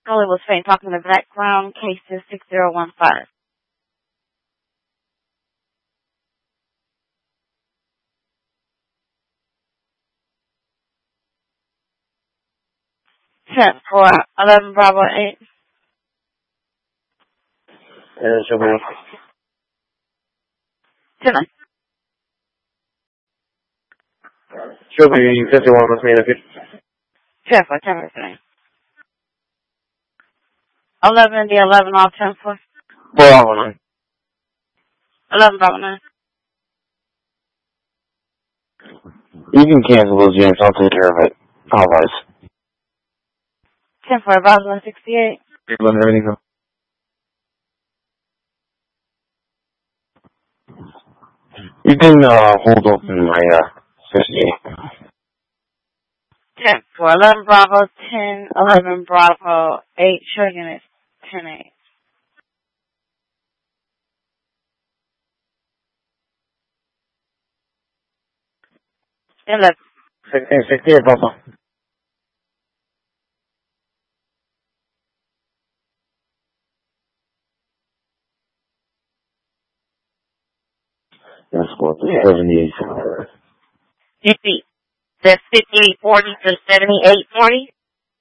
Hollywood Fame talking in the background. Case is 6015. Ten for 11 Bravo 8. Should be. 10. Should be 51 with me in the future. 10 for 10 for 3. 11 the 11 off 10 for. 4 11 Bravo 9. You can cancel those units. I'll take care of it. Otherwise. 10 for Bravo 168. Let everything go. You can hold open my 58. 10 for 11 Bravo 10, 11 Bravo 8. Show units 10 8. And look. 68, Papa. That's what, 78. 50. That's 5840 to 7840.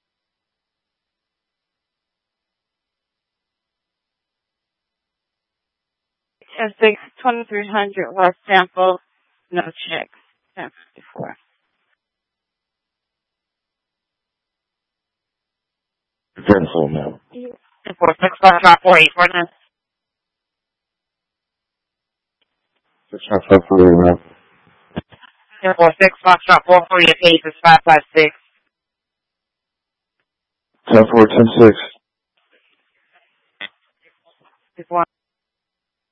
10-6, 2300 West Sample. No checks. 1054. Cancel now. 4-6, 5-4-8-4-9. 6-5-4 now. 4-6, 5-4 for your case is 556. 10-4, 10-6. 61.